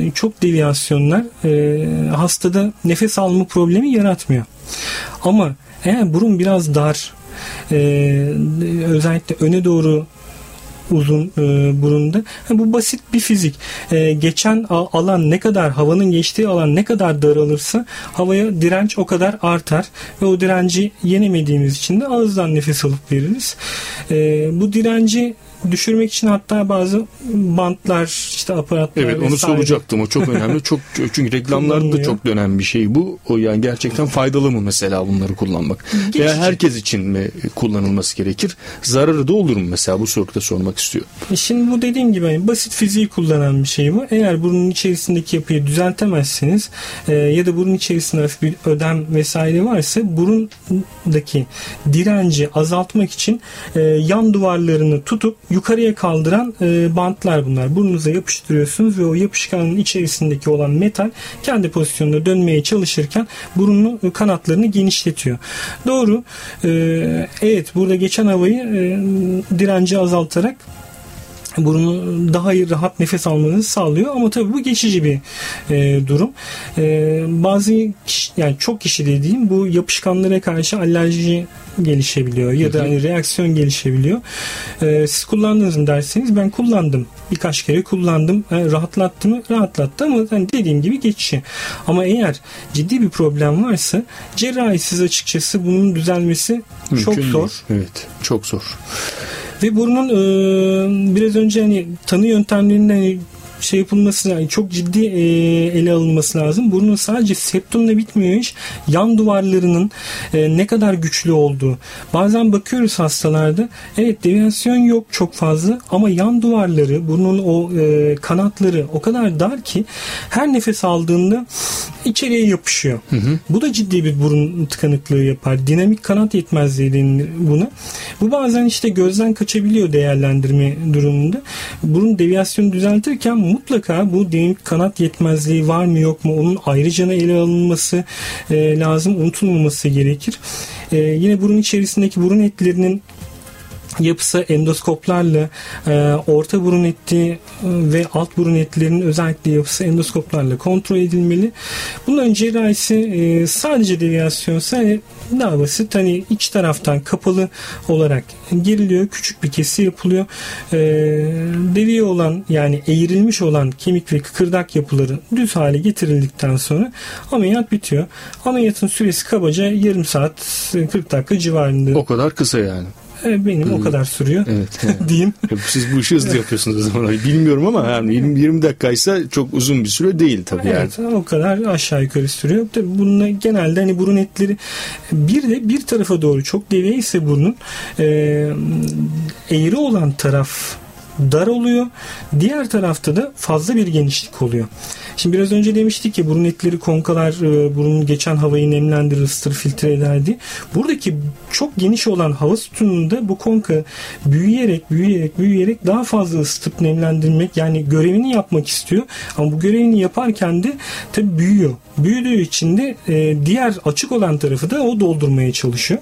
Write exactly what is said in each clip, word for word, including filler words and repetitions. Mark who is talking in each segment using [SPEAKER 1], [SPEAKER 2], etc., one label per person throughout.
[SPEAKER 1] çok deviyasyonlar e, hastada nefes alma problemi yaratmıyor. Ama eğer burun biraz dar, e, özellikle öne doğru uzun e, burunda. Ha, bu basit bir fizik. E, geçen alan ne kadar, havanın geçtiği alan ne kadar daralırsa havaya direnç o kadar artar ve o direnci yenemediğimiz için de ağızdan nefes alıp veririz. E, bu direnci düşürmek için hatta bazı bantlar, işte aparatlar.
[SPEAKER 2] Evet, onu vesaire soracaktım. O çok önemli. Çok, çünkü reklamlarda da çok dönen bir şey bu. O yani gerçekten faydalı mı mesela bunları kullanmak? Geçici. Veya herkes için mi kullanılması gerekir? Zararı da olur mu mesela? Bu soruda sormak istiyor.
[SPEAKER 1] Şimdi bu dediğim gibi hani basit fiziği kullanan bir şey bu. Eğer burunun içerisindeki yapıyı düzeltemezseniz e, ya da burun içerisinde hafif bir ödem vesaire varsa burundaki direnci azaltmak için e, yan duvarlarını tutup yukarıya kaldıran e, bantlar bunlar. Burnunuza yapıştırıyorsunuz ve o yapışkanın içerisindeki olan metal kendi pozisyonunda dönmeye çalışırken burunun kanatlarını genişletiyor. Doğru. E, evet, burada geçen havayı e, direnci azaltarak burunu daha iyi, rahat nefes almanızı sağlıyor ama tabii bu geçici bir e, durum. E, bazı kişi, yani çok kişi dediğim, bu yapışkanlara karşı alerji gelişebiliyor ya da hani reaksiyon gelişebiliyor. E, siz kullandınız mı derseniz, ben kullandım. Birkaç kere kullandım. Yani rahatlattı mı? Rahatlattı ama hani dediğim gibi geçici. Ama eğer ciddi bir problem varsa cerrahisiz açıkçası bunun düzelmesi mümkün çok zor.
[SPEAKER 2] Değil. Evet, çok zor.
[SPEAKER 1] Ve burnun e, biraz önce hani tanı yöntemlerinden hani şey yapılması, yani çok ciddi e, ele alınması lazım. Burnun sadece septumla bitmiyor iş. Yan duvarlarının e, ne kadar güçlü olduğu. Bazen bakıyoruz hastalarda, evet deviyasyon yok çok fazla ama yan duvarları, burnun o e, kanatları o kadar dar ki her nefes aldığında içeriye yapışıyor. Hı hı. Bu da ciddi bir burun tıkanıklığı yapar. Dinamik kanat yetmezliği denilir buna. Bu bazen işte gözden kaçabiliyor değerlendirme durumunda. Burun deviyasyonu düzeltirken mutlaka bu dinamik kanat yetmezliği var mı yok mu, onun ayrıca ele alınması e, lazım, unutulmaması gerekir. E, yine burun içerisindeki burun etlerinin yapısı endoskoplarla, e, orta burun eti ve alt burun etlerinin özellikle yapısı endoskoplarla kontrol edilmeli. Bunların cerrahisi e, sadece deviyasyonsa hani daha basit, hani iç taraftan kapalı olarak geriliyor, küçük bir kesi yapılıyor. E, deviye olan, yani eğrilmiş olan kemik ve kıkırdak yapıları düz hale getirildikten sonra ameliyat bitiyor. Ameliyatın süresi kabaca yarım saat kırk dakika civarında.
[SPEAKER 2] O kadar kısa yani.
[SPEAKER 1] Benim hmm. o kadar sürüyor.
[SPEAKER 2] Evet. Yani.
[SPEAKER 1] Diyeyim.
[SPEAKER 2] Siz bu işi hızlı yapıyorsunuz o zaman. Bilmiyorum ama yani yirmi, yirmi dakikaysa çok uzun bir süre değil tabii yani.
[SPEAKER 1] Evet, o kadar aşağı yukarı sürüyor. Tabii bununla genelde hani burun etleri bir de bir tarafa doğru çok deviye ise burnun e, eğri olan taraf dar oluyor. Diğer tarafta da fazla bir genişlik oluyor. Şimdi biraz önce demiştik ki burun etleri, konkalar burunun geçen havayı nemlendirir, ısıtır, filtre ederdi. Buradaki çok geniş olan hava sütununda bu konka büyüyerek büyüyerek büyüyerek daha fazla ısıtıp nemlendirmek, yani görevini yapmak istiyor. Ama bu görevini yaparken de tabii büyüyor. Büyüdüğü için de diğer açık olan tarafı da o doldurmaya çalışıyor.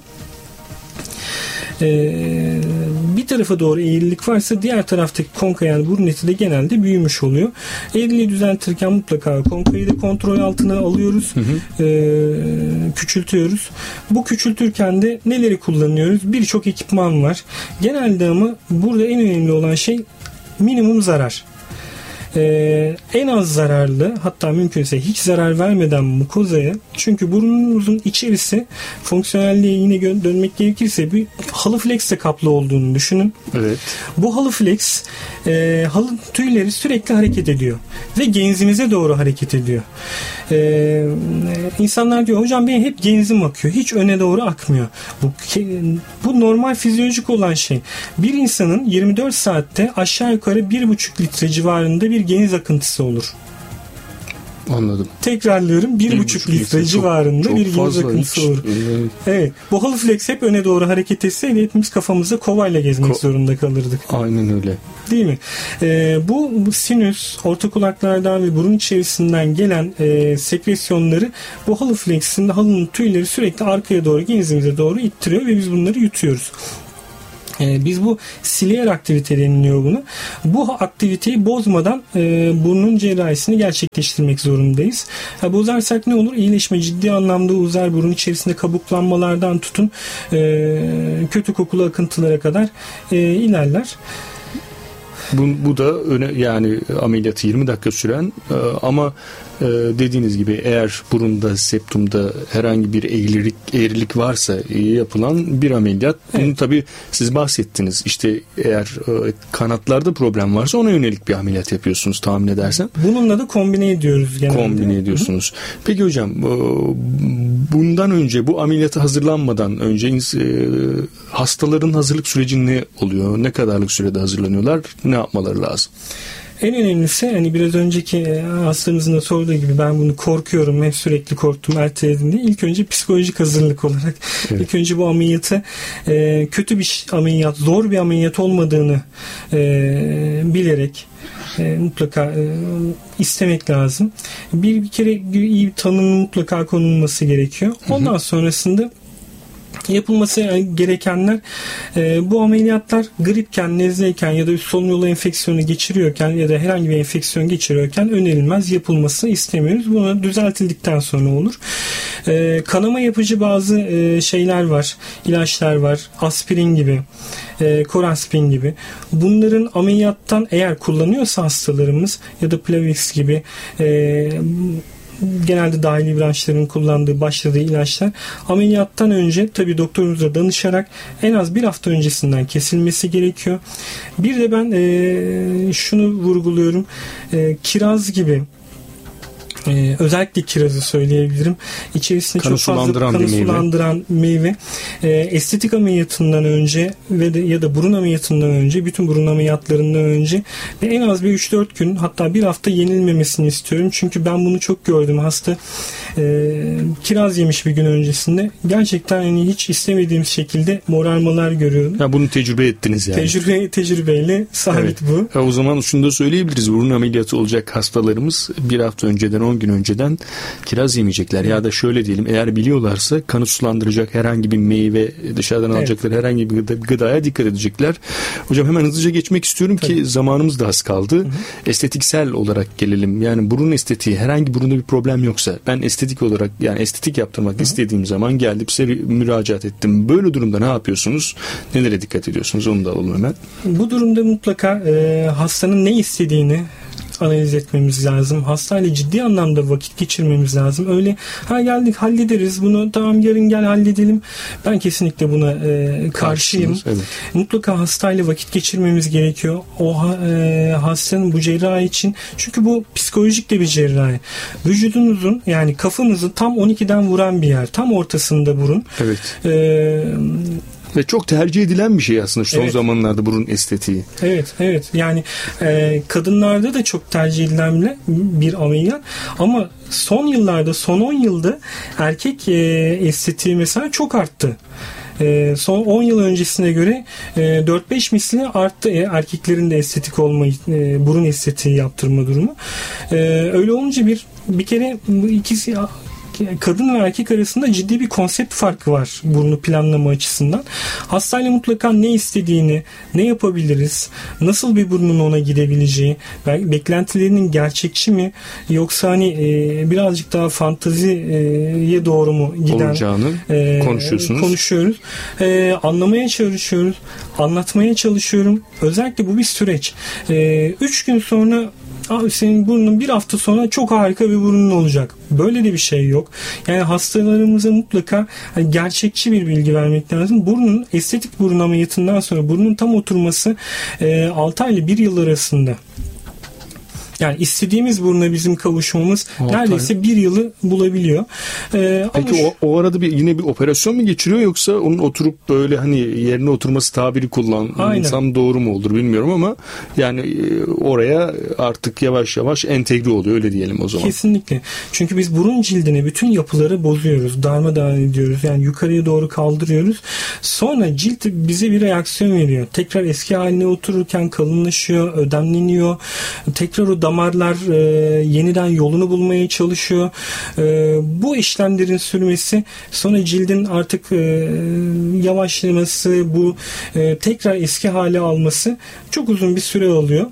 [SPEAKER 1] Ee, bir tarafa doğru eğrilik varsa diğer taraftaki konka, yani burun eti de genelde büyümüş oluyor. Eğriliği düzeltirken mutlaka konkayı da kontrol altına alıyoruz. Hı hı. Ee, küçültüyoruz. Bu küçültürken de neleri kullanıyoruz? Birçok ekipman var. Genelde ama burada en önemli olan şey minimum zarar. Ee, en az zararlı, hatta mümkünse hiç zarar vermeden mukozaya, çünkü burnumuzun içerisi fonksiyonelliğe yine gö- dönmek gerekirse bir halı flexle kaplı olduğunu düşünün.
[SPEAKER 2] Evet.
[SPEAKER 1] Bu halı flex e, halı tüyleri sürekli hareket ediyor ve genzimize doğru hareket ediyor. Ee, insanlar diyor, hocam benim hep genzim akıyor, hiç öne doğru akmıyor. Bu, bu normal fizyolojik olan şey. Bir insanın yirmi dört saatte aşağı yukarı bir buçuk litre civarında bir geniz akıntısı olur.
[SPEAKER 2] Anladım.
[SPEAKER 1] Tekrarlıyorum, bir buçuk litre çok, civarında çok bir geniz akıntısı hiç, olur. Evet. evet. Bu halı flex hep öne doğru hareket etseydi hepimiz kafamızda kovayla gezmek Ko- zorunda kalırdık.
[SPEAKER 2] Aynen öyle.
[SPEAKER 1] Değil mi? Ee, bu, bu sinüs, orta kulaklardan ve burun içerisinden gelen e, sekresyonları bu halı flex'in, halının tüyleri sürekli arkaya doğru, genzimize doğru ittiriyor ve biz bunları yutuyoruz. Biz bu ciliar aktivite deniliyor bunu. Bu aktiviteyi bozmadan e, burnun cerrahisini gerçekleştirmek zorundayız. Ha, bozarsak ne olur? İyileşme ciddi anlamda uzar. Burun içerisinde kabuklanmalardan tutun e, kötü kokulu akıntılara kadar e, ilerler.
[SPEAKER 2] Bu, bu da öne, yani ameliyatı yirmi dakika süren e, ama e, dediğiniz gibi eğer burunda, septumda herhangi bir eğrilik, eğrilik varsa yapılan bir ameliyat. Evet. Bunu tabii siz bahsettiniz. İşte eğer e, kanatlarda problem varsa ona yönelik bir ameliyat yapıyorsunuz tahmin edersem.
[SPEAKER 1] Bununla da kombine ediyoruz genelde.
[SPEAKER 2] Kombine ediyorsunuz. Hı-hı. Peki hocam e, bundan önce, bu ameliyata hazırlanmadan önce e, hastaların hazırlık süreci ne oluyor? Ne kadarlık sürede hazırlanıyorlar? Ne yapmaları lazım?
[SPEAKER 1] En önemlisi hani biraz önceki hastamızın da sorduğu gibi ben bunu korkuyorum, hep sürekli korktum, erteledim diye. İlk önce psikolojik hazırlık olarak. Evet. İlk önce bu ameliyatı e, kötü bir ameliyat, zor bir ameliyat olmadığını e, bilerek e, mutlaka e, istemek lazım. Bir, bir kere iyi bir tanının mutlaka konulması gerekiyor. Ondan hı hı. sonrasında yapılması gerekenler e, bu ameliyatlar gripken, nezleyken ya da üst solunum yolu enfeksiyonu geçiriyorken ya da herhangi bir enfeksiyon geçiriyorken önerilmez, yapılmasını istemiyoruz. Bunu düzeltildikten sonra olur. E, kanama yapıcı bazı e, şeyler var, ilaçlar var, aspirin gibi, e, koraspin gibi. Bunların ameliyattan eğer kullanıyorsa hastalarımız ya da Plavix gibi e, genelde dahili branşların kullandığı, başladığı ilaçlar ameliyattan önce tabii doktorunuza danışarak en az bir hafta öncesinden kesilmesi gerekiyor. Bir de ben e, şunu vurguluyorum. E, kiraz gibi Ee, özellikle kirazı söyleyebilirim. İçerisinde
[SPEAKER 2] kanı
[SPEAKER 1] çok fazla kanı sulandıran meyve. Ee, estetik ameliyatından önce ve de, ya da burun ameliyatından önce, bütün burun ameliyatlarından önce ve en az bir üç dört gün, hatta bir hafta yenilmemesini istiyorum. Çünkü ben bunu çok gördüm. Hasta e, kiraz yemiş bir gün öncesinde. Gerçekten hani hiç istemediğimiz şekilde morarmalar görüyorum.
[SPEAKER 2] Ya bunu tecrübe ettiniz yani.
[SPEAKER 1] Tecrübe, tecrübeyle sabit evet. bu.
[SPEAKER 2] Ya o zaman şunu da söyleyebiliriz. Burun ameliyatı olacak hastalarımız bir hafta önceden, on gün önceden kiraz yemeyecekler. Ya da şöyle diyelim, eğer biliyorlarsa kanı sulandıracak herhangi bir meyve, dışarıdan evet. alacakları herhangi bir gıda, gıdaya dikkat edecekler. Hocam hemen hızlıca geçmek istiyorum Tabii. ki zamanımız da az kaldı. Hı hı. Estetiksel olarak gelelim. Yani burun estetiği, herhangi burunda bir problem yoksa, ben estetik olarak, yani estetik yaptırmak hı hı. istediğim zaman geldim size müracaat ettim. Böyle durumda ne yapıyorsunuz? Nelere dikkat ediyorsunuz? Onu da alalım hemen.
[SPEAKER 1] Bu durumda mutlaka e, hastanın ne istediğini analiz etmemiz lazım. Hastayla ciddi anlamda vakit geçirmemiz lazım. Öyle ha geldik hallederiz bunu, tamam yarın gel halledelim. Ben kesinlikle buna e, karşıyım. Evet. Mutlaka hastayla vakit geçirmemiz gerekiyor. O e, hastanın bu cerrahi için. Çünkü bu psikolojik de bir cerrahi. Vücudunuzun, yani kafanızı tam on ikiden vuran bir yer. Tam ortasında burun.
[SPEAKER 2] Evet.
[SPEAKER 1] Eee
[SPEAKER 2] Ve çok tercih edilen bir şey aslında şu son
[SPEAKER 1] evet.
[SPEAKER 2] zamanlarda burun estetiği.
[SPEAKER 1] Evet, evet. Yani e, kadınlarda da çok tercih edilen bir ameliyat. Ama son yıllarda, son on yılda erkek e, estetiği mesela çok arttı. E, son on yıl öncesine göre e, dört beş misli arttı e, erkeklerin de estetik olma, e, burun estetiği yaptırma durumu. E, öyle olunca bir bir kere bu ikisi, kadın ve erkek arasında ciddi bir konsept farkı var burnu planlama açısından. Hastayla mutlaka ne istediğini, ne yapabiliriz, nasıl bir burnun ona gidebileceği, beklentilerinin gerçekçi mi yoksa hani e, birazcık daha fanteziye doğru mu giden
[SPEAKER 2] olacağını e, konuşuyorsunuz.
[SPEAKER 1] Konuşuyoruz. E, anlamaya çalışıyoruz. Anlatmaya çalışıyorum. Özellikle bu bir süreç. E, üç gün sonra abi senin burnun bir hafta sonra çok harika bir burnun olacak. Böyle de bir şey yok. Yani hastalarımıza mutlaka hani gerçekçi bir bilgi vermek lazım. Burnun, estetik burun ameliyatından sonra burnun tam oturması e, altı ay ile bir yıl arasında. Yani istediğimiz buruna bizim kavuşmamız Altay. neredeyse bir yılı bulabiliyor. Ee,
[SPEAKER 2] Peki
[SPEAKER 1] ama
[SPEAKER 2] o, o arada bir yine bir operasyon mu geçiriyor, yoksa onun oturup böyle hani yerine oturması tabiri kullansam doğru mu olur bilmiyorum ama yani oraya artık yavaş yavaş entegre oluyor, öyle diyelim o zaman.
[SPEAKER 1] Kesinlikle. Çünkü biz burun cildine bütün yapıları bozuyoruz. Darmadağın ediyoruz. Yani yukarıya doğru kaldırıyoruz. Sonra cilt bize bir reaksiyon veriyor. Tekrar eski haline otururken kalınlaşıyor, ödemleniyor. Tekrar o damarlar e, yeniden yolunu bulmaya çalışıyor. E, bu işlemlerin sürmesi, sonra cildin artık e, yavaşlaması, bu e, tekrar eski hale alması çok uzun bir süre alıyor.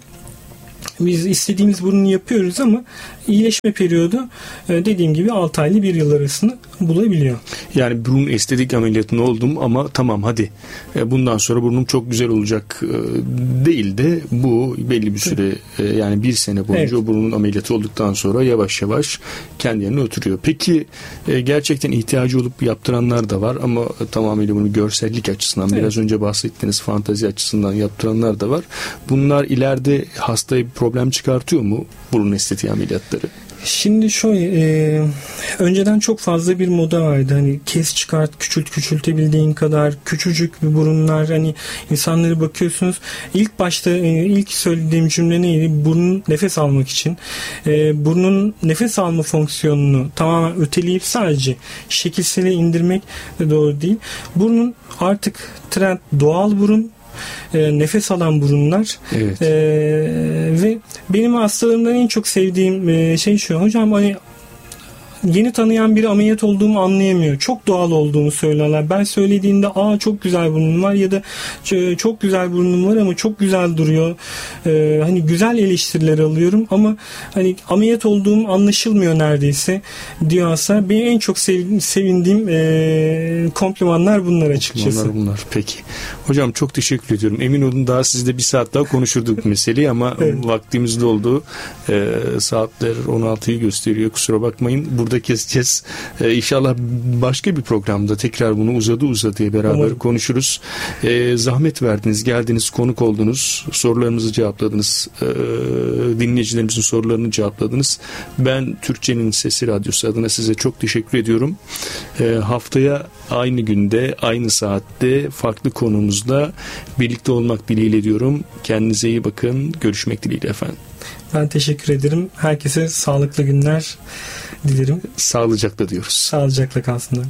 [SPEAKER 1] Biz istediğimiz burnu yapıyoruz ama iyileşme periyodu dediğim gibi altı aylı bir yıl arasını bulabiliyor.
[SPEAKER 2] Yani burun estetik ameliyatını oldum ama tamam hadi bundan sonra burnum çok güzel olacak değil de bu belli bir süre, yani bir sene boyunca evet. o burnun ameliyatı olduktan sonra yavaş yavaş kendi yerine oturuyor. Peki gerçekten ihtiyacı olup yaptıranlar da var ama tamamıyla bunu görsellik açısından, evet. biraz önce bahsettiğiniz fantazi açısından yaptıranlar da var. Bunlar ileride hastaya bir problem çıkartıyor mu burun estetiği ameliyatları?
[SPEAKER 1] Şimdi şöyle, e, önceden çok fazla bir moda vardı. Hani kes çıkart, küçült, küçültebildiğin kadar küçücük bir burunlar. Hani insanlara bakıyorsunuz. İlk başta e, ilk söylediğim cümle neydi? Burnun nefes almak için. E, burnun nefes alma fonksiyonunu tamamen öteleyip sadece şekilsele indirmek de doğru değil. Burnun artık trend doğal burun. E, nefes alan burunlar.
[SPEAKER 2] Evet.
[SPEAKER 1] E, ve benim hastalarımdan en çok sevdiğim e, şey şu: hocam hani yeni tanıyan biri ameliyat olduğumu anlayamıyor. Çok doğal olduğumu söylerler. Ben söylediğimde aa çok güzel burnum var ya da çok güzel burnum var ama çok güzel duruyor. Ee, hani güzel eleştiriler alıyorum ama hani ameliyat olduğum anlaşılmıyor neredeyse diyor hasta. Benim en çok sev, sevindiğim e, komplimanlar bunlar açıkçası.
[SPEAKER 2] Komplimanlar bunlar. Peki. Hocam çok teşekkür ediyorum. Emin olun daha sizle bir saat daha konuşurduk meseleyi ama evet. vaktimiz doldu. Ee, saatler on altıyı gösteriyor. Kusura bakmayın. Burada Burada keseceğiz. Ee, İnşallah başka bir programda tekrar bunu uzadı uzadıya beraber Umarım. konuşuruz. Ee, zahmet verdiniz, geldiniz, konuk oldunuz, sorularımızı cevapladınız, ee, dinleyicilerimizin sorularını cevapladınız. Ben Türkçenin Sesi Radyosu adına size çok teşekkür ediyorum. Ee, haftaya aynı günde, aynı saatte farklı konumuzla birlikte olmak dileğiyle diyorum. Kendinize iyi bakın. Görüşmek dileğiyle efendim.
[SPEAKER 1] Ben teşekkür ederim. Herkese sağlıklı günler dilerim.
[SPEAKER 2] Sağlıcakla diyoruz.
[SPEAKER 1] Sağlıcakla kalsınlar.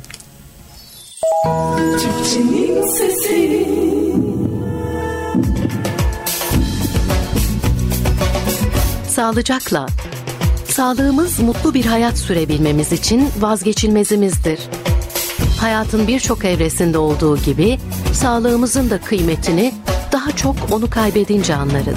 [SPEAKER 3] Türkçenin sesi.
[SPEAKER 4] Sağlıcakla. Sağlığımız mutlu bir hayat sürebilmemiz için vazgeçilmezimizdir. Hayatın birçok evresinde olduğu gibi sağlığımızın da kıymetini daha çok onu kaybedince anlarız.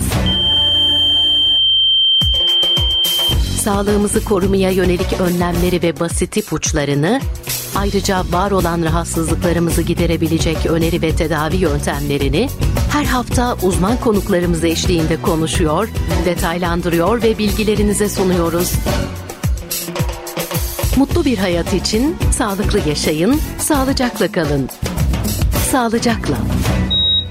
[SPEAKER 4] Sağlığımızı korumaya yönelik önlemleri ve basit ipuçlarını, ayrıca var olan rahatsızlıklarımızı giderebilecek öneri ve tedavi yöntemlerini her hafta uzman konuklarımız eşliğinde konuşuyor, detaylandırıyor ve bilgilerinize sunuyoruz. Mutlu bir hayat için sağlıklı yaşayın, sağlıcakla kalın. Sağlıcakla.